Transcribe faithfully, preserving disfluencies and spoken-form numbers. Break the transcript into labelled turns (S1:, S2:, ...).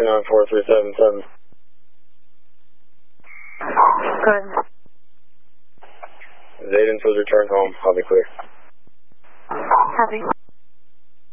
S1: nine four three seven seven.
S2: Good.
S1: Zayden was returned home. I'll be clear.
S2: Copy.